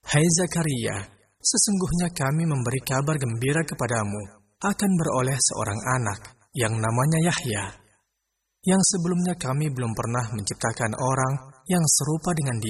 Hai Zakaria, sesungguhnya kami memberi kabar gembira kepadamu, akan beroleh seorang anak yang namanya Yahya, yang sebelumnya kami belum pernah menciptakan orang yang serupa dengan dia.